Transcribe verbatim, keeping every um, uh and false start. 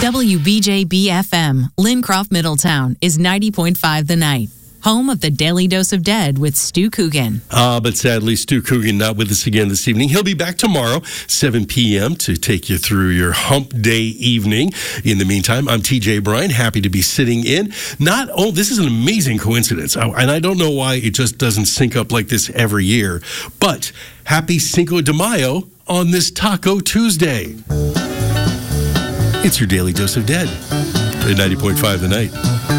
W B J B F M, Lincroft, Middletown, is ninety point five The Night. Home of the Daily Dose of Dead with Stu Coogan. Uh, but sadly, Stu Coogan not with us again this evening. He'll be back tomorrow, seven p.m., to take you through your hump day evening. In the meantime, I'm T J Bryan, happy to be sitting in. Not oh, this is an amazing coincidence, and I don't know why it just doesn't sync up like this every year, but happy Cinco de Mayo on this Taco Tuesday. It's your Daily Dose of Dead at ninety point five The Night.